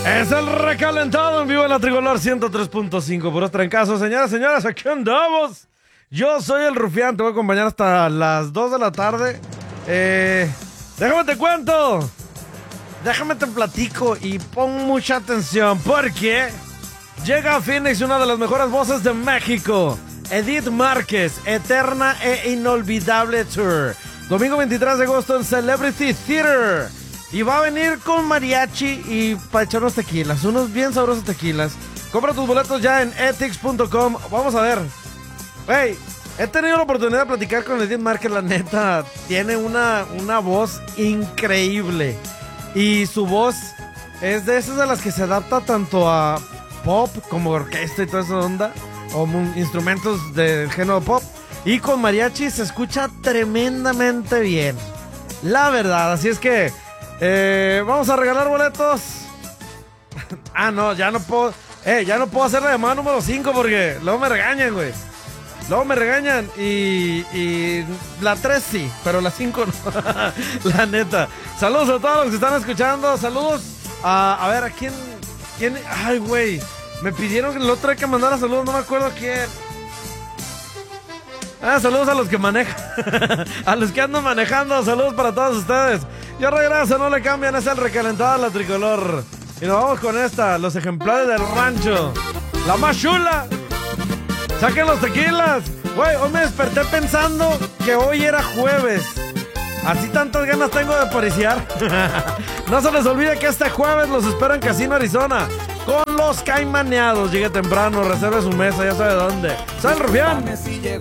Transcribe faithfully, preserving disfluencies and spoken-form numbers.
Es el recalentado en vivo en la Tricolor ciento tres punto cinco. Puros trancazos, señoras, señores, aquí andamos. Yo soy el Rufián, te voy a acompañar hasta las dos de la tarde. Eh, déjame te cuento. Déjame te platico y pon mucha atención porque llega a Phoenix una de las mejores voces de México. Edith Márquez, eterna e inolvidable tour. Domingo veintitrés de agosto en Celebrity Theater. Y va a venir con mariachi y para echar unos tequilas, unos bien sabrosos tequilas. Compra tus boletos ya en etix punto com. Vamos a ver. Hey, he tenido la oportunidad de platicar con Edith Márquez, la neta. Tiene una, una voz increíble. Y su voz es de esas de las que se adapta tanto a pop como orquesta y toda esa onda. O instrumentos del género pop. Y con mariachi se escucha tremendamente bien. La verdad, así es que... Eh, vamos a regalar boletos. Ah, no, ya no puedo. Eh, ya no puedo hacer la llamada número cinco porque luego me regañan, güey. Luego me regañan y, y la tres sí, pero la cinco no. La neta. Saludos a todos los que están escuchando. Saludos a, a ver, ¿a quién? ¿Quién? Ay, güey. Me pidieron que el otro hay que mandar a saludos, no me acuerdo a quién. Ah, saludos a los que manejan. A los que andan manejando. Saludos para todos ustedes. Yo regreso, no le cambian, es el recalentado de la Tricolor. Y nos vamos con esta, los ejemplares del rancho. La más chula. Saquen los tequilas. Güey, hoy me desperté pensando que hoy era jueves. Así tantas ganas tengo de pariciar. No se les olvide que este jueves los espero en Casino Arizona con los Caimaneados. Llegue temprano, reserve su mesa, ya sabe dónde. Soy el Rufián.